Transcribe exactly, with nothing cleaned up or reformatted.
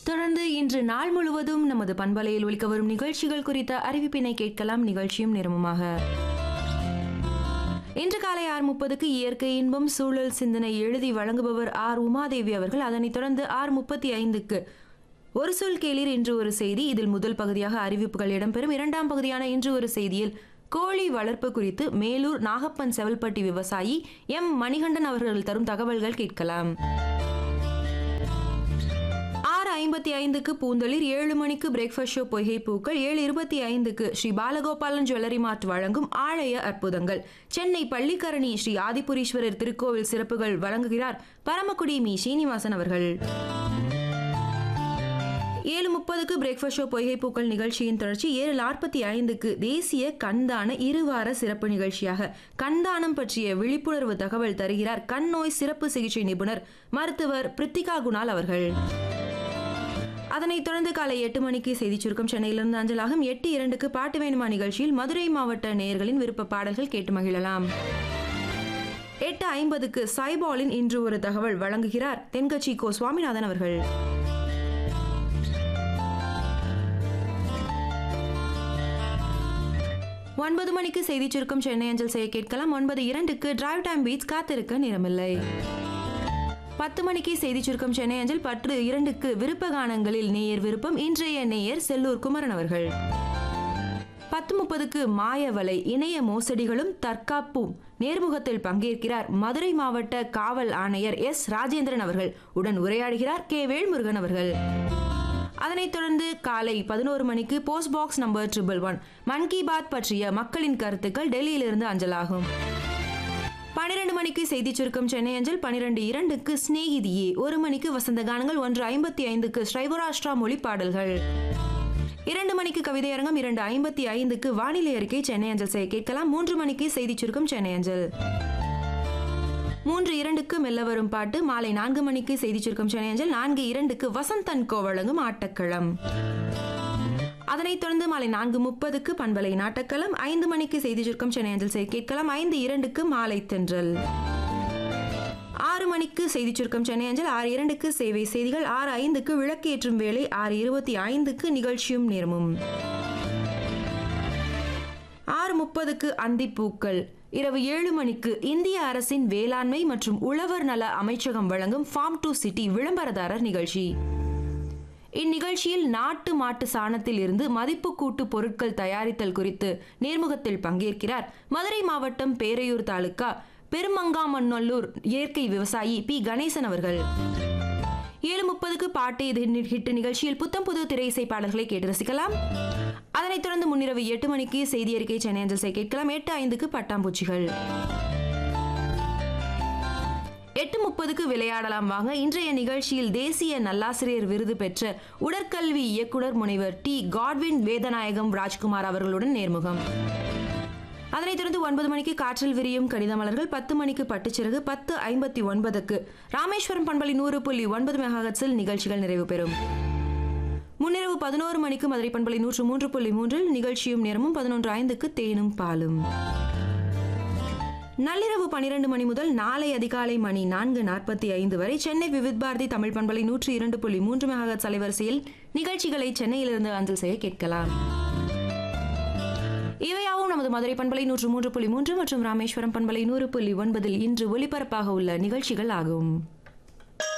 தொடர்ந்து இன்று நாள் முழுவதும் நமது பண்பலையில் ஒலிக்க வரும் நிகழ்ச்சிகள் குறித்த அறிவிப்பினை கேட்கலாம். நிகழ்ச்சியும் நிறமுமாக இன்று காலை ஆறு முப்பதுக்கு இயற்கை இன்பம் சூழல் சிந்தனை எழுதி வழங்குபவர் ஆர் உமாதேவி அவர்கள். அதனைத் தொடர்ந்து ஆறு முப்பத்தி ஐந்துக்கு ஒரு சொல் கேளீர் இன்று ஒரு செய்தி. இதில் முதல் பகுதியாக அறிவிப்புகள் இடம்பெறும். இரண்டாம் பகுதியான இன்று ஒரு செய்தியில் கோழி வளர்ப்பு குறித்து மேலூர் நாகப்பன் செவல்பட்டி விவசாயி எம் மணிகண்டன் அவர்கள் தரும் தகவல்கள் கேட்கலாம். ஆறு ஐம்பத்தி ஐந்துக்கு பூந்தளிர், ஏழு மணிக்கு பிரேக்ஃபாஸ்ட் ஷோ பொய்கை பூக்கள், ஏழு இருபத்தி ஐந்துக்கு ஸ்ரீ பாலகோபாலன் ஜுவல்லரி மார்ட் வழங்கும் ஆலய அற்புதங்கள், சென்னை பள்ளிக்கரணி ஸ்ரீ ஆதிபுரீஸ்வரர் திருக்கோவில் சிறப்புகள் வழங்குகிறார் பரமக்குடி மீ சீனிவாசன் அவர்கள். ஏழு முப்பதுக்கு பிரேக்ஃபாஸ்ட் ஷோ பொய்கை பூக்கள் நிகழ்ச்சியின் தொடர்ச்சி. ஏழு நாற்பத்தி ஐந்துக்கு தேசிய கண்தான இருவார சிறப்பு நிகழ்ச்சியாக கண்தானம் பற்றிய விழிப்புணர்வு தகவல் தருகிறார் கண் நோய் சிறப்பு சிகிச்சை நிபுணர் மருத்துவர் பிரித்திகா குணால் அவர்கள். அதனைத் தொடர்ந்து காலை எட்டு மணிக்கு செய்தி சுருக்கம் சென்னையிலிருந்து அஞ்சலாகும். எட்டு இரண்டுக்கு பாட்டு வேணுமா நிகழ்ச்சியில் மதுரை மாவட்ட நேயர்களின் விருப்ப பாடல்கள் கேட்டு மகிழலாம். எட்டு ஐம்பதுக்கு சாய்பாலின் இன்று ஒரு தகவல் வழங்குகிறார் தென்கட்சி கோ சுவாமிநாதன் அவர்கள். ஒன்பது மணிக்கு செய்தி சுருக்கம் சென்னை அஞ்சல் செய்ய கேட்கலாம். ஒன்பது இரண்டுக்கு டிரைவ் டைம் பீட்ஸ் காத்திருக்க நேரமில்லை. பத்து மணிக்கு செய்தி சுருக்கம் சென்னை அஞ்சல். பத்து இரண்டுக்கு விருப்ப கானங்களில் நேயர் விருப்பம். இன்றைய நேயர் செல்லூர் குமரன் அவர்கள். பத்து முப்பதுக்கு மாயவலை இணைய மோசடிகளும் தற்காப்பும் நேர்முகத்தில் பங்கேற்கிறார் மதுரை மாவட்ட காவல் ஆணையர் எஸ் ராஜேந்திரன் அவர்கள். உடன் உரையாடுகிறார் கே வேல்முருகன் அவர்கள். அதனைத் தொடர்ந்து காலை பதினோரு மணிக்கு post box number triple one மன் கி பாத் பற்றிய மக்களின் கருத்துக்கள் டெல்லியிலிருந்து அஞ்சலாகும். பனிரெண்டு மணிக்கு செய்தி சுருக்கம் சென்னை அஞ்சல். பனிரெண்டு இரண்டுக்கு ஸ்நேகிதியே. ஒரு மணிக்கு வசந்த கானங்கள். ஒன்று ஐம்பத்தி ஐந்துக்கு ஸ்ரைவராஷ்டிரா மொழி பாடல்கள். இரண்டு மணிக்கு கவிதை அரங்கம். இரண்டு ஐம்பத்தி ஐந்துக்கு வானிலை அறிக்கை சென்னை அஞ்சல் செய்ய கேட்கலாம். மூன்று மணிக்கு செய்தி சுருக்கம் சென்னை அஞ்சல். மூன்று இரண்டுக்கு மெல்ல வரும் பாட்டு. மாலை நான்கு மணிக்கு செய்தி சுருக்கம் சென்னை அஞ்சல். நான்கு இரண்டுக்கு வசந்தன் கோ வழங்கும் ஆட்டக்களம். அதனைத் தொடர்ந்து மாலை நான்கு முப்பதுக்கு பண்பலை நாட்டக்களம். ஐந்து மணிக்கு செய்தி சுருக்கம் சென்னை அஞ்சல் செய்ய கேட்கலாம். ஐந்து இரண்டுக்கு மாலை தென்றல். ஆறு மணிக்கு செய்தி சுருக்கம் சென்னை அஞ்சல். ஆறு இரண்டுக்கு சேவை செய்திகள். ஆறு ஐந்துக்கு விளக்கேற்றும் வேலை. ஆறு இருபத்தி ஐந்துக்கு நிகழ்ச்சியும் நேரமும். ஆறு முப்பதுக்கு அந்திப்பூக்கள். இரவு ஏழு மணிக்கு இந்திய அரசின் வேளாண்மை மற்றும் உழவர் நல அமைச்சகம் வழங்கும் ஃபார்ம் டு சிட்டி விளம்பரதாரர் நிகழ்ச்சி. இந்நிகழ்ச்சியில் நாட்டு மாட்டு சாணத்தில் இருந்து மதிப்பு கூட்டு பொருட்கள் தயாரித்தல் குறித்து நேர்முகத்தில் பங்கேற்கிறார் மதுரை மாவட்டம் பேரையூர் தாலுகா பெருமங்காமநல்லூர் இயற்கை விவசாயி பி கணேசன் அவர்கள். ஏழு முப்பதுக்கு பாட்டு இது ஹிட் நிகழ்ச்சியில் புத்தம் புது திரை இசை பாடல்களை கேட்டு ரசிக்கலாம். அதனைத் தொடர்ந்து முன்னிரவு எட்டு மணிக்கு செய்தி அறிக்கை சென்னை அஞ்சல் செய்ய கேட்கலாம். எட்டு ஐந்துக்கு பட்டாம்பூச்சிகள். எட்டு முப்பதுக்கு விளையாடலாம் வாங்க. இன்றைய நிகழ்ச்சியில் தேசிய நல்லாசிரியர் விருது பெற்ற உடற்கல்வி இயக்குனர் முனைவர் டி காட்வின் வேதநாயகம் ராஜ்குமார் அவர்களுடன் நேர்முகம். அதனைத் தொடர்ந்து ஒன்பது மணிக்கு காற்றில் விரியும் கடித மலர்கள். பத்து மணிக்கு பட்டுச்சிறகு. பத்து ஐம்பத்தி ஒன்பதுக்கு ராமேஸ்வரம் பண்பலை நூறு புள்ளி ஒன்பது மெகாஹெர்ட்ஸில் நிகழ்ச்சிகள் நிறைவு பெறும். முன்னிரவு பதினோரு மணிக்கு மதுரை பண்பலை நூற்று மூன்று புள்ளி மூன்றில் நிகழ்ச்சியும் நேரமும். பதினொன்று ஐந்துக்கு தேனும் பாலும். நள்ளிரவு பனிரெண்டு மணி முதல் நாளை அதிகாலை மணி நான்கு நாற்பத்தி ஐந்து வரை சென்னை விவித் பாரதி தமிழ் பண்பலை நூற்றி இரண்டு புள்ளி மூன்று மெகாஹெர்ட்ஸ் அலைவரிசையில் நிகழ்ச்சிகளை சென்னையிலிருந்து அஞ்சல் செய்ய கேட்கலாம். இவையாவும் நமது மதுரை பண்பலை நூற்று மூன்று புள்ளி மூன்று மற்றும் ராமேஸ்வரம் பண்பலை நூறு புள்ளி ஒன்பதில் இன்று ஒலிபரப்பாக உள்ள நிகழ்ச்சிகள் ஆகும்.